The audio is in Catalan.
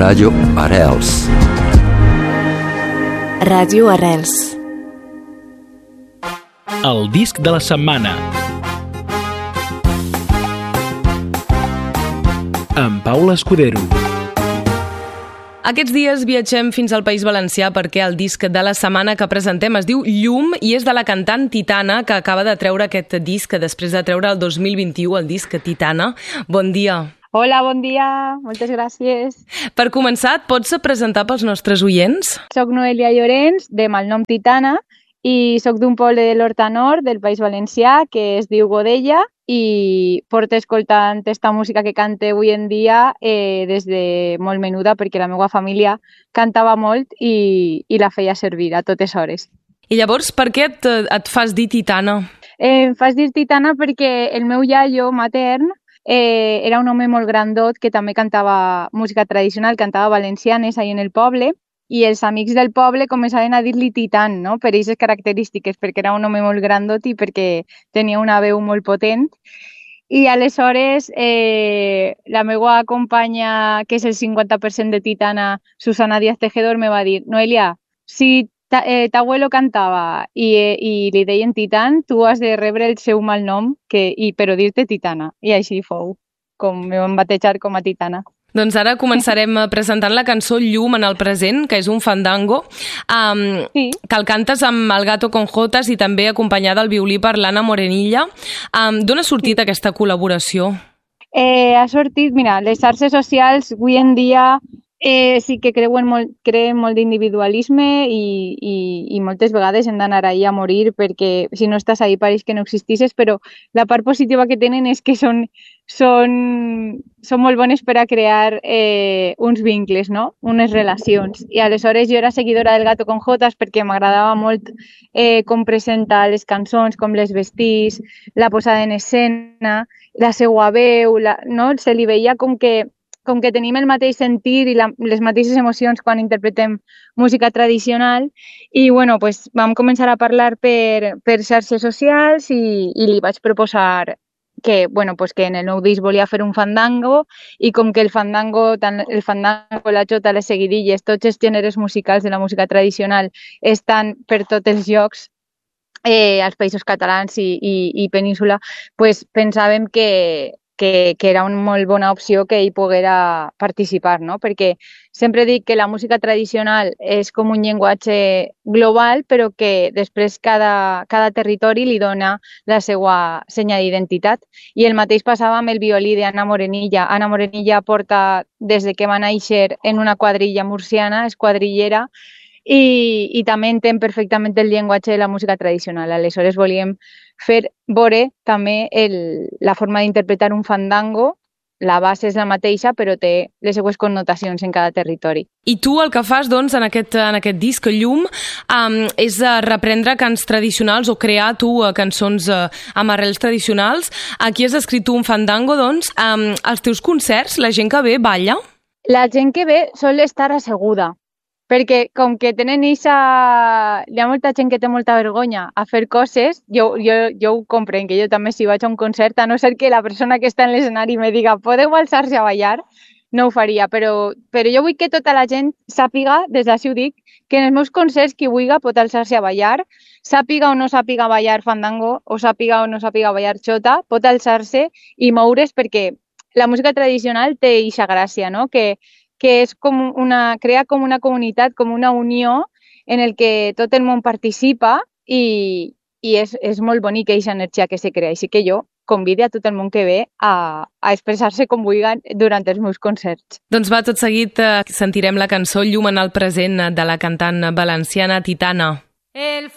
Ràdio Arrels. Ràdio Arrels. El disc de la setmana. Amb Paula Escudero. Aquests dies viatgem fins al País Valencià perquè el disc de la setmana que presentem es diu Llum i és de la cantant Titana, que acaba de treure aquest disc després de treure el 2021 el disc Titana. Bon dia. Hola, bon dia. Moltes gràcies. Per començar, et pots presentar pels nostres oients? Soc Noelia Llorenç, de malnom Titana, i soc d'un poble de l'Horta Nord, del País Valencià, que es diu Godella, i porto escoltant esta música que cante avui en dia des de molt menuda, perquè la meva família cantava molt i la feia servir a totes hores. I llavors, per què et fas dir Titana? Em fas dir Titana perquè el meu iaio matern era un home molt grandot que també cantava música tradicional, cantava valencianes ahí en el poble, i els amics del poble començaven a dir-li Titan, no? Per aquestes característiques, perquè era un home molt grandot i perquè tenia una veu molt potent. I aleshores la meva companya, que és el 50% de Titana, Susana Díaz Tejedor, me va dir: Noelia, si t'abuelo cantava i li deien Titan, tu has de rebre el seu mal nom, però dir-te Titana. I així fou, com me van batejar com a Titana. Doncs ara començarem presentant la cançó Llum en el present, que és un fandango, Sí. que el cantes amb el Gato con Jotas i també acompanyada al violí per l'Anna Morenilla. D'on ha sortit aquesta col·laboració? Ha sortit, mira, les xarxes socials avui en dia sí que creen molt d'individualisme i moltes vegades hem d'anar ahí a morir perquè si no estàs ahí pareix que no existisses, però la part positiva que tenen és que són molt bones per a crear uns vincles, no? Unes relacions. I aleshores jo era seguidora del Gato con Jotas perquè m'agradava molt com presenta les cançons, com les vestís, la posada en escena, la seua veu, no? Se li veia com que tenim el mateix sentir i les mateixes emocions quan interpretem música tradicional i bueno, pues, vam començar a parlar per xarxes socials i li vaig proposar que en el nou disc volia fer un fandango i com que el fandango, la jota, les seguidilles, tots els gèneres musicals de la música tradicional estan per tots els llocs als Països Catalans i Península, pues, pensàvem que era una molt bona opció que ell poguera participar, no? Perquè sempre dic que la música tradicional és com un llenguatge global, però que després cada territori li dona la seva senya d'identitat. I el mateix passava amb el violí d'Anna Morenilla. Anna Morenilla porta, des de que va néixer, en una quadrilla murciana, és quadrillera, i també entén perfectament el llenguatge de la música tradicional. Aleshores volíem fer veure també la forma d'interpretar un fandango. La base és la mateixa, però té les seues connotacions en cada territori. I tu el que fas, doncs, en aquest disc Llum és reprendre cants tradicionals o crear tu cançons amb arrels tradicionals. Aquí has escrit un fandango, doncs. Als teus concerts, la gent que ve balla? La gent que ve sol estar asseguda, perquè com que hi ha molta gent que té molta vergonya a fer coses, jo ho comprenc, que jo també si vaig a un concert, a no ser que la persona que està en l'escenari me diga podeu alçar-se a ballar, no ho faria, però jo vull que tota la gent sàpiga, des d'ací ho dic, que en els meus concerts qui vulgui pot alçar-se a ballar, sàpiga o no sàpiga ballar fandango o sàpiga o no sàpiga ballar xota, pot alçar-se i moure's perquè la música tradicional té eixa gràcia, no? Que és crea com una comunitat, com una unió en el que tot el món participa i és molt bonic aquesta energia que se crea. Així que jo convido a tot el món que ve a expressar-se com vulguen durant els meus concerts. Doncs va, tot seguit sentirem la cançó Llum en el present de la cantant valenciana Titana.